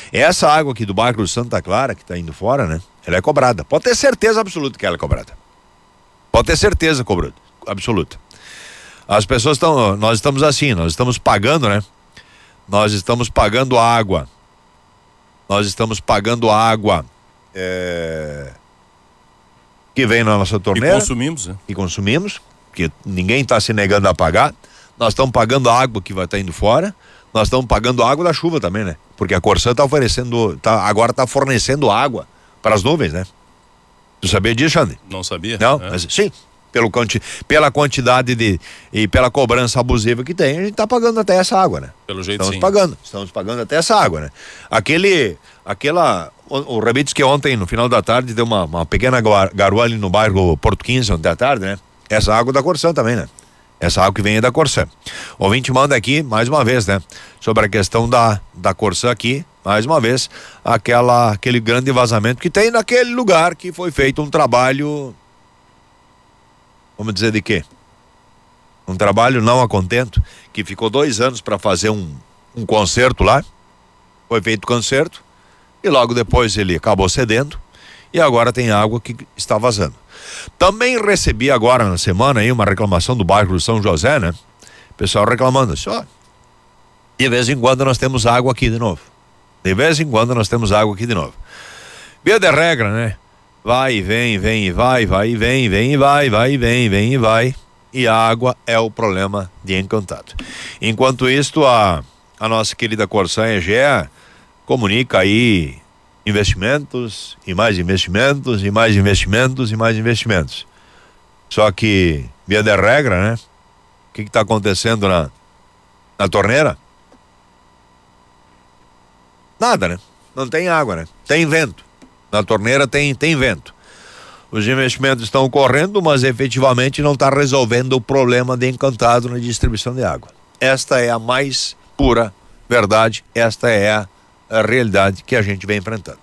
Essa água aqui do bairro Santa Clara, que tá indo fora, né? Ela é cobrada. Pode ter certeza absoluta que ela é cobrada. Pode ter certeza, cobrada. Absoluta. As pessoas nós estamos assim, nós estamos pagando, né? Nós estamos pagando água. Nós estamos pagando água que vem na nossa torneira. E consumimos, né? E consumimos, porque ninguém está se negando a pagar. Nós estamos pagando a água que vai estar indo fora. Nós estamos pagando a água da chuva também, né? Porque a Corsã agora está fornecendo água para as nuvens, né? Tu sabia disso, Xande? Não sabia. Não, mas sim. Pela quantidade e pela cobrança abusiva que tem, a gente tá pagando até essa água, né? Pelo jeito, Estamos pagando até essa água, né? O Rebite que ontem, no final da tarde, deu uma pequena garoa ali no bairro Porto 15, ontem da tarde, né? Essa água da Corsã também, né? Essa água que vem é da Corsã. O ouvinte manda aqui, mais uma vez, né? Sobre a questão da Corsã aqui, mais uma vez, aquele grande vazamento que tem naquele lugar que foi feito um trabalho... Vamos dizer de quê? Um trabalho não a contento, que ficou 2 anos para fazer um concerto lá. Foi feito o concerto e logo depois ele acabou cedendo e agora tem água que está vazando. Também recebi agora na semana aí uma reclamação do bairro do São José, né? Pessoal reclamando assim, ó, de vez em quando nós temos água aqui de novo. De vez em quando nós temos água aqui de novo. Via de regra, né? Vai e vem, vem e vai e vem, vem e vai e vem, vem e vai. E a água é o problema de Encantado. Enquanto isto, a nossa querida Corsã Egea comunica aí investimentos e mais investimentos e mais investimentos e mais investimentos. Só que, via de regra, né? O que está acontecendo na torneira? Nada, né? Não tem água, né? Tem vento. Na torneira tem vento. Os investimentos estão ocorrendo, mas efetivamente não está resolvendo o problema de Encantado na distribuição de água. Esta é a mais pura verdade, esta é a realidade que a gente vem enfrentando.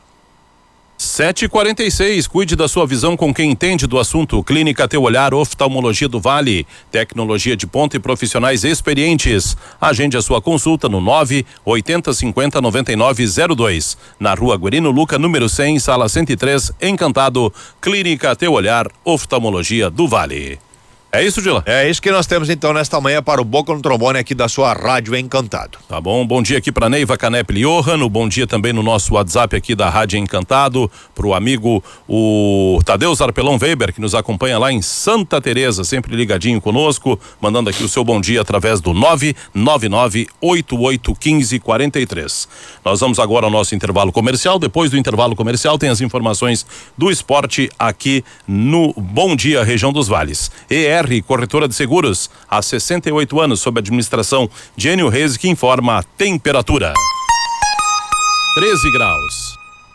7h46, cuide da sua visão com quem entende do assunto. Clínica Teu Olhar, Oftalmologia do Vale, tecnologia de ponta e profissionais experientes. Agende a sua consulta no 980509902. Na Rua Guerino Luca, número 100, sala 103, Encantado. Clínica Teu Olhar, Oftalmologia do Vale. É isso, Dila? É isso que nós temos então nesta manhã para o Boca no Trombone aqui da sua Rádio Encantado. Tá bom, bom dia aqui para Neiva Canep Johan, bom dia também no nosso WhatsApp aqui da Rádio Encantado, pro amigo o Tadeu Zarpelão Weber, que nos acompanha lá em Santa Teresa, sempre ligadinho conosco, mandando aqui o seu bom dia através do 999881543. Nós vamos agora ao nosso intervalo comercial, depois do intervalo comercial tem as informações do esporte aqui no Bom Dia Região dos Vales. ER Corretora de Seguros, há 68 anos, sob a administração de Enio Reis, que informa a temperatura. 13 graus.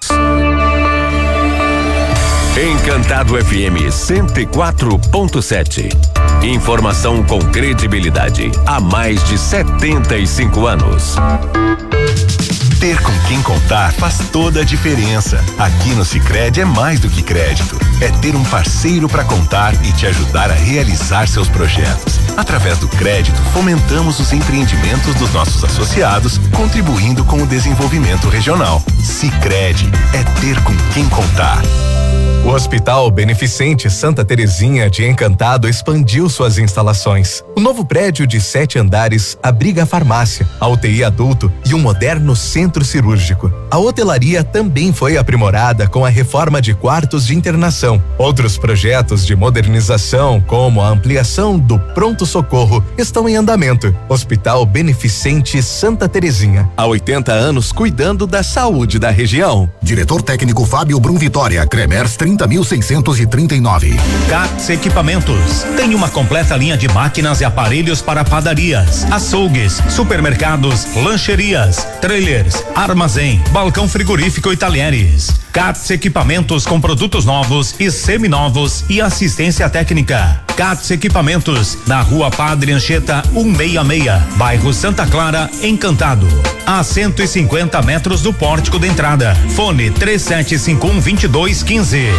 Encantado FM 104.7. Informação com credibilidade há mais de 75 anos. Ter com quem contar faz toda a diferença. Aqui no Sicredi é mais do que crédito. É ter um parceiro para contar e te ajudar a realizar seus projetos. Através do crédito, fomentamos os empreendimentos dos nossos associados, contribuindo com o desenvolvimento regional. Sicredi é ter com quem contar. O Hospital Beneficente Santa Terezinha de Encantado expandiu suas instalações. O novo prédio de 7 andares abriga a farmácia, a UTI adulto e um moderno centro cirúrgico. A hotelaria também foi aprimorada com a reforma de quartos de internação. Outros projetos de modernização, como a ampliação do pronto-socorro, estão em andamento. Hospital Beneficente Santa Terezinha, há 80 anos cuidando da saúde da região. Diretor técnico Fábio Brum Vitória, Cremers 30.639. CATS Equipamentos. Tem uma completa linha de máquinas e aparelhos para padarias, açougues, supermercados, lancherias, trailers, armazém, balcão frigorífico e talheres. CATS Equipamentos com produtos novos e seminovos e assistência técnica. CATS Equipamentos, na Rua Padre Anchieta 166, bairro Santa Clara, Encantado. A 150 metros do pórtico de entrada. Fone 3751-2215.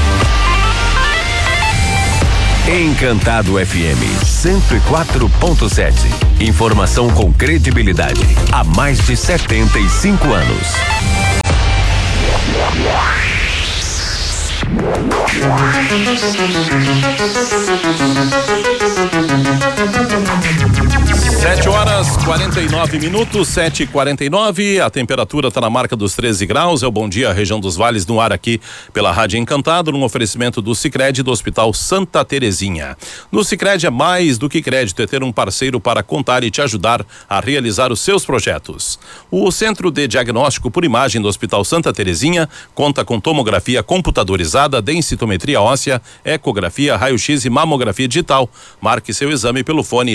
Encantado FM 104.7. Informação com credibilidade há mais de 75 anos. (7h49) 7h49, a temperatura está na marca dos 13 graus. É o Bom Dia Região dos Vales no ar aqui pela Rádio Encantado, num oferecimento do Sicredi do Hospital Santa Terezinha. No Sicredi é mais do que crédito, é ter um parceiro para contar e te ajudar a realizar os seus projetos. O Centro de Diagnóstico por Imagem do Hospital Santa Terezinha conta com tomografia computadorizada, densitometria óssea, ecografia, raio-x e mamografia digital. Marque seu exame pelo fone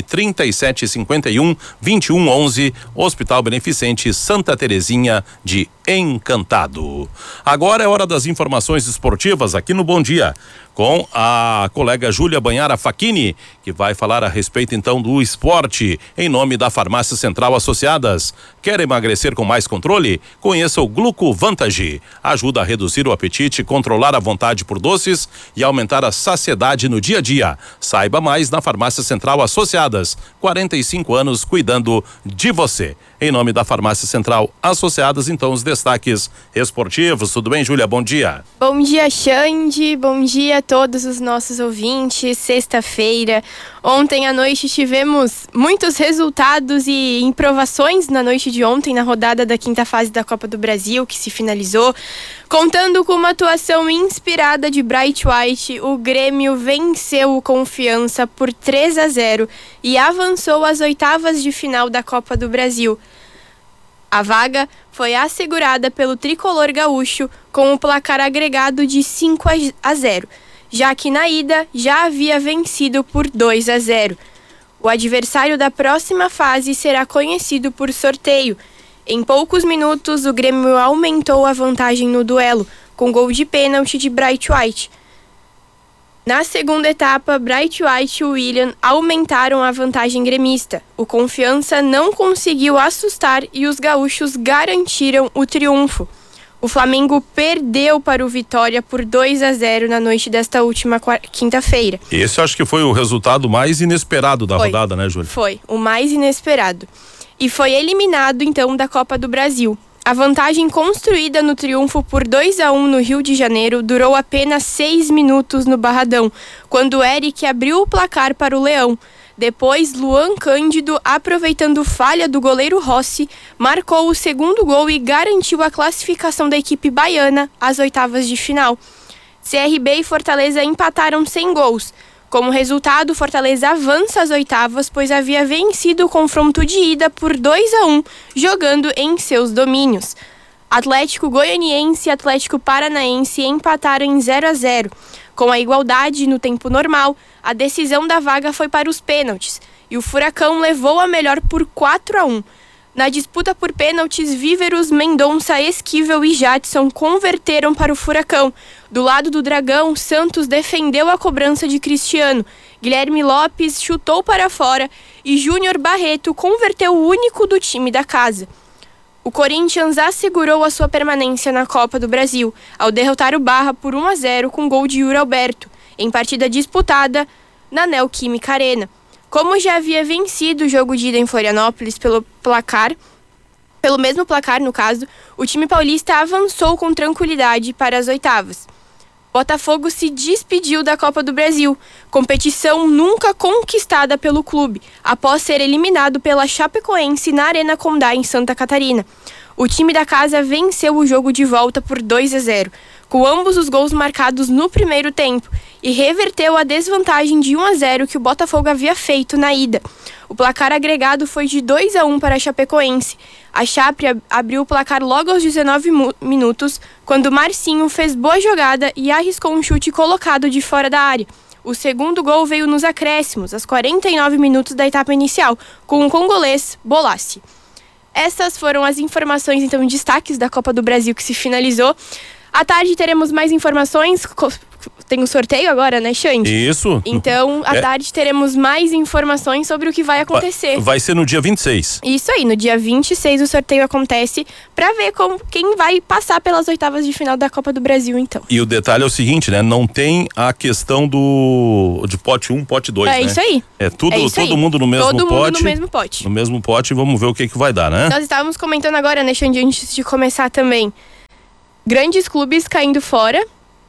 3751-2111, Hospital Beneficente Santa Terezinha de Encantado. Agora é hora das informações esportivas aqui no Bom Dia, com a colega Júlia Banhara Facchini, que vai falar a respeito então do esporte, em nome da Farmácia Central Associadas. Quer emagrecer com mais controle? Conheça o Gluco Vantage. Ajuda a reduzir o apetite, controlar a vontade por doces e aumentar a saciedade no dia a dia. Saiba mais na Farmácia Central Associadas. 45 anos cuidando de você. Em nome da Farmácia Central Associadas, então, os destaques esportivos. Tudo bem, Júlia? Bom dia. Bom dia, Xande. Bom dia a todos os nossos ouvintes. Sexta-feira. Ontem à noite tivemos muitos resultados e improvações na noite de ontem, na rodada da quinta fase da Copa do Brasil, que se finalizou. Contando com uma atuação inspirada de Bright White, o Grêmio venceu o Confiança por 3-0 e avançou às oitavas de final da Copa do Brasil. A vaga foi assegurada pelo tricolor gaúcho com o placar agregado de 5-0, já que na ida já havia vencido por 2-0. O adversário da próxima fase será conhecido por sorteio. Em poucos minutos, o Grêmio aumentou a vantagem no duelo, com gol de pênalti de Bright White. Na segunda etapa, Bright White e William aumentaram a vantagem gremista. O Confiança não conseguiu assustar e os gaúchos garantiram o triunfo. O Flamengo perdeu para o Vitória por 2-0 na noite desta última quinta-feira. Esse acho que foi o resultado mais inesperado da rodada, né, Júlia? Foi, o mais inesperado. E foi eliminado, então, da Copa do Brasil. A vantagem construída no triunfo por 2-1 no Rio de Janeiro durou apenas 6 minutos no Barradão, quando Eric abriu o placar para o Leão. Depois, Luan Cândido, aproveitando falha do goleiro Rossi, marcou o segundo gol e garantiu a classificação da equipe baiana às oitavas de final. CRB e Fortaleza empataram sem gols. Como resultado, Fortaleza avança às oitavas, pois havia vencido o confronto de ida por 2-1, jogando em seus domínios. Atlético Goianiense e Atlético Paranaense empataram em 0-0. Com a igualdade no tempo normal, a decisão da vaga foi para os pênaltis, e o Furacão levou a melhor por 4-1. Na disputa por pênaltis, Víveros, Mendonça, Esquivel e Jadson converteram para o Furacão. Do lado do Dragão, Santos defendeu a cobrança de Cristiano. Guilherme Lopes chutou para fora e Júnior Barreto converteu o único do time da casa. O Corinthians assegurou a sua permanência na Copa do Brasil, ao derrotar o Barra por 1-0 com gol de Yuri Alberto, em partida disputada na Neoquímica Arena. Como já havia vencido o jogo de ida em Florianópolis pelo mesmo placar no caso, o time paulista avançou com tranquilidade para as oitavas. Botafogo se despediu da Copa do Brasil, competição nunca conquistada pelo clube, após ser eliminado pela Chapecoense na Arena Condá, em Santa Catarina. O time da casa venceu o jogo de volta por 2-0, com ambos os gols marcados no primeiro tempo, e reverteu a desvantagem de 1-0 que o Botafogo havia feito na ida. O placar agregado foi de 2-1 para a Chapecoense. A Chape abriu o placar logo aos 19 minutos, quando Marcinho fez boa jogada e arriscou um chute colocado de fora da área. O segundo gol veio nos acréscimos, aos 49 minutos da etapa inicial, com o congolês Bolassi. Essas foram as informações, então, destaques da Copa do Brasil que se finalizou. À tarde teremos mais informações. Tem um sorteio agora, né, Xande? Isso. Então, à tarde teremos mais informações sobre o que vai acontecer. Vai ser no dia 26. Isso aí, no dia 26 o sorteio acontece pra ver quem vai passar pelas oitavas de final da Copa do Brasil, então. E o detalhe é o seguinte, né? Não tem a questão de pote 1, pote 2, né? É isso aí. É tudo, todo mundo no mesmo pote. Todo mundo no mesmo pote. No mesmo pote, vamos ver o que vai dar, né? Nós estávamos comentando agora, né, Xande, antes de começar também. Grandes clubes caindo fora.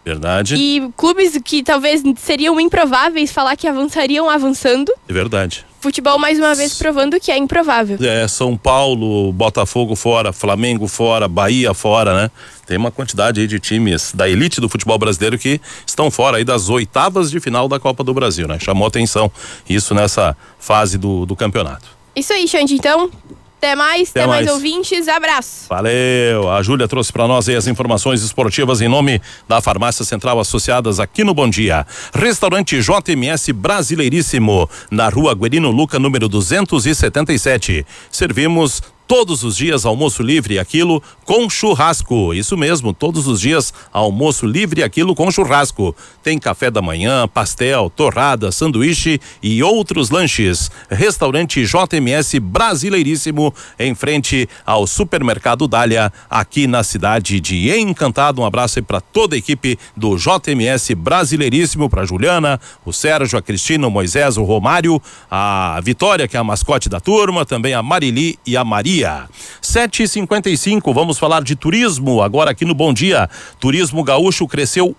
Verdade. E clubes que talvez seriam improváveis falar que avançariam avançando. É verdade. Futebol mais uma vez provando que é improvável. São Paulo, Botafogo fora, Flamengo fora, Bahia fora, né? Tem uma quantidade aí de times da elite do futebol brasileiro que estão fora aí das oitavas de final da Copa do Brasil, né? Chamou atenção isso nessa fase do campeonato. Isso aí, Xande, então. Até mais ouvintes, abraço. Valeu, a Júlia trouxe para nós aí as informações esportivas em nome da Farmácia Central associadas aqui no Bom Dia. Restaurante JMS Brasileiríssimo, na Rua Guerino Luca, número 277. Servimos todos os dias almoço livre, aquilo com churrasco. Isso mesmo, todos os dias almoço livre, aquilo com churrasco. Tem café da manhã, pastel, torrada, sanduíche e outros lanches. Restaurante JMS Brasileiríssimo, em frente ao Supermercado Dália, aqui na cidade de Encantado. Um abraço aí para toda a equipe do JMS Brasileiríssimo, para Juliana, o Sérgio, a Cristina, o Moisés, o Romário, a Vitória, que é a mascote da turma, também a Marili e a Maria. 7h55, vamos falar de turismo agora aqui no Bom Dia. Turismo gaúcho cresceu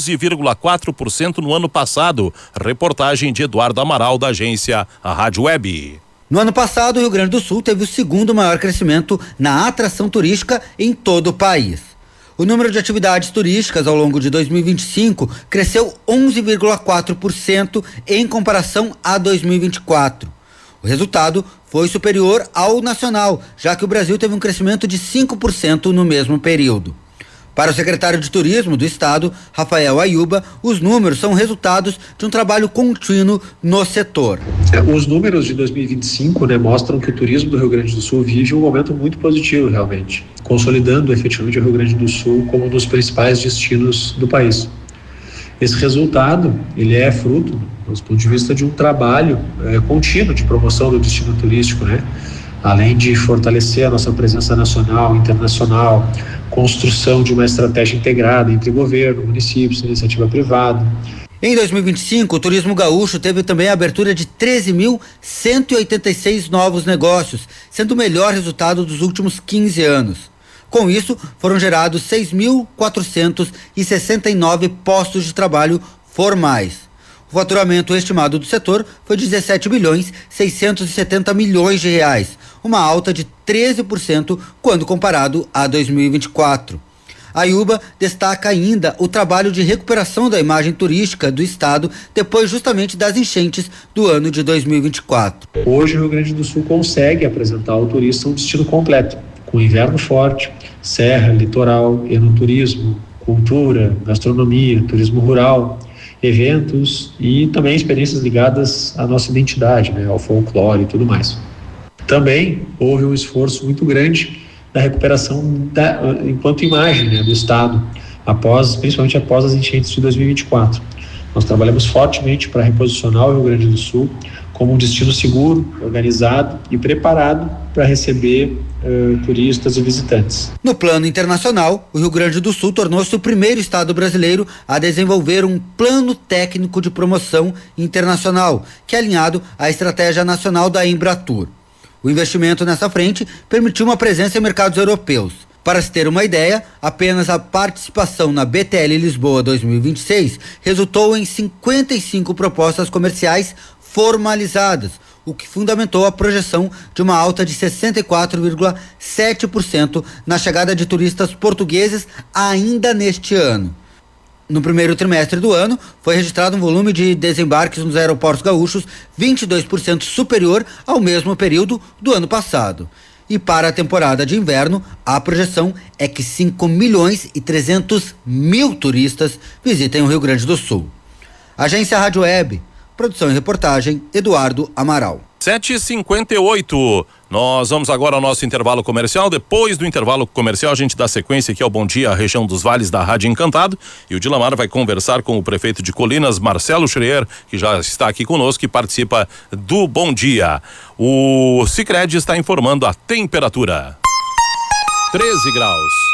11,4% no ano passado. Reportagem de Eduardo Amaral, da agência a Rádio Web. No ano passado, o Rio Grande do Sul teve o segundo maior crescimento na atração turística em todo o país. O número de atividades turísticas ao longo de 2025 cresceu 11,4% em comparação a 2024. O resultado foi superior ao nacional, já que o Brasil teve um crescimento de 5% no mesmo período. Para o secretário de Turismo do Estado, Rafael Ayuba, os números são resultados de um trabalho contínuo no setor. Os números de 2025 mostram que o turismo do Rio Grande do Sul vive um momento muito positivo, realmente, consolidando efetivamente o Rio Grande do Sul como um dos principais destinos do país. Esse resultado, ele é fruto, do ponto de vista de um trabalho contínuo de promoção do destino turístico, além de fortalecer a nossa presença nacional, internacional, construção de uma estratégia integrada entre governo, municípios e iniciativa privada. Em 2025, o turismo gaúcho teve também a abertura de 13.186 novos negócios, sendo o melhor resultado dos últimos 15 anos. Com isso, foram gerados 6.469 postos de trabalho formais. O faturamento estimado do setor foi de 17.670 milhões de reais, uma alta de 13% quando comparado a 2024. A Ayuba destaca ainda o trabalho de recuperação da imagem turística do estado depois justamente das enchentes do ano de 2024. Hoje o Rio Grande do Sul consegue apresentar ao turista um destino completo, com inverno forte, serra, litoral, enoturismo, cultura, gastronomia, turismo rural, eventos e também experiências ligadas à nossa identidade, ao folclore e tudo mais. Também houve um esforço muito grande da recuperação enquanto imagem do estado, principalmente após as enchentes de 2024. Nós trabalhamos fortemente para reposicionar o Rio Grande do Sul como um destino seguro, organizado e preparado para receber turistas e visitantes. No plano internacional, o Rio Grande do Sul tornou-se o primeiro estado brasileiro a desenvolver um plano técnico de promoção internacional, que é alinhado à estratégia nacional da Embratur. O investimento nessa frente permitiu uma presença em mercados europeus. Para se ter uma ideia, apenas a participação na BTL Lisboa 2026 resultou em 55 propostas comerciais formalizadas, o que fundamentou a projeção de uma alta de 64,7% na chegada de turistas portugueses ainda neste ano. No primeiro trimestre do ano, foi registrado um volume de desembarques nos aeroportos gaúchos 22% superior ao mesmo período do ano passado. E para a temporada de inverno, a projeção é que 5.300.000 turistas visitem o Rio Grande do Sul. Agência Rádio Web, produção e reportagem, Eduardo Amaral. 7h58. Nós vamos agora ao nosso intervalo comercial. Depois do intervalo comercial, a gente dá sequência aqui ao Bom Dia, a região dos vales da Rádio Encantado. E o Dilamar vai conversar com o prefeito de Colinas, Marcelo Schreier, que já está aqui conosco e participa do Bom Dia. O Sicredi está informando a temperatura. 13 graus.